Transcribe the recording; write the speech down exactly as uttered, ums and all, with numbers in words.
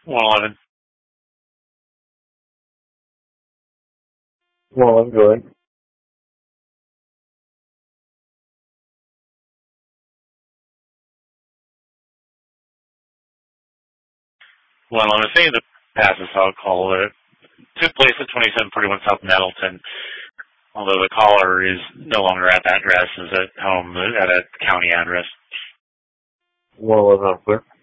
one eleven. Well, I'm good. Well, I'm saying the passes I'll call it took place at twenty-seven forty-one South Nettleton, although the caller is no longer at that address, is at home at a county address. one eleven, I'm clear.